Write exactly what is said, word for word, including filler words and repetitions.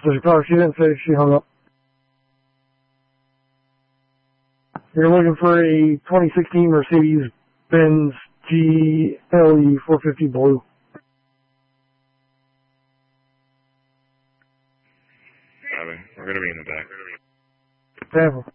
So she probably, she didn't say she hung up. You're looking for a twenty sixteen Mercedes-Benz G L E four fifty Blue. We're going to be in the back. Tampa.